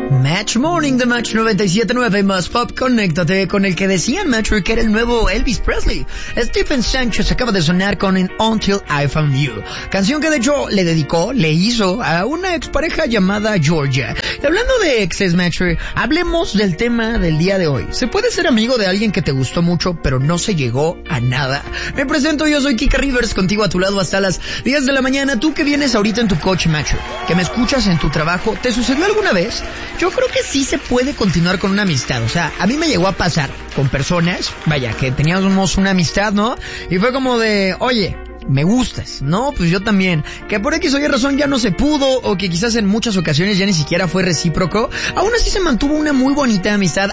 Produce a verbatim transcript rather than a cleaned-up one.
Match Morning de Match noventa y siete punto nueve más Pop. Conéctate con el que decían Match que era el nuevo Elvis Presley. Stephen Sanchez acaba de sonar con Until I Found You, canción que de hecho le dedicó, le hizo a una expareja llamada Georgia. Y hablando de exes, Match, hablemos del tema del día de hoy. ¿Se puede ser amigo de alguien que te gustó mucho pero no se llegó a nada? Me presento, yo soy Kika Rivers, contigo a tu lado hasta las diez de la mañana. Tú que vienes ahorita en tu coche, Match, que me escuchas en tu trabajo, ¿te sucedió alguna vez? Yo creo que sí se puede continuar con una amistad. O sea, a mí me llegó a pasar con personas, vaya, que teníamos una amistad, ¿no? Y fue como de, oye, me gustas, ¿no? Pues yo también. Que por X o Y razón ya no se pudo, o que quizás en muchas ocasiones ya ni siquiera fue recíproco. Aún así se mantuvo una muy bonita amistad